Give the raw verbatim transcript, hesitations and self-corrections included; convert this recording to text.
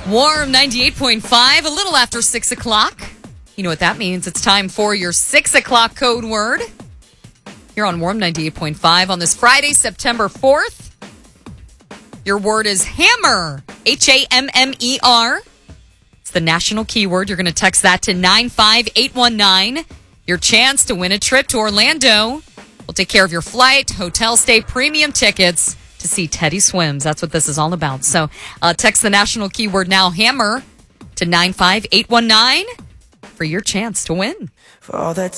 Warm ninety-eight point five, a little after six o'clock. You know what that means. It's time for your six o'clock code word. Here on Warm ninety-eight point five on this Friday, September fourth. Your word is hammer. H A M M E R. It's the national keyword. You're going to text that to nine five eight one nine. Your chance to win a trip to Orlando. We'll take care of your flight, hotel stay, premium tickets to see Teddy Swims. That's what this is all about. So uh, text the national keyword now, hammer, to nine five eight one nine for your chance to win. For all that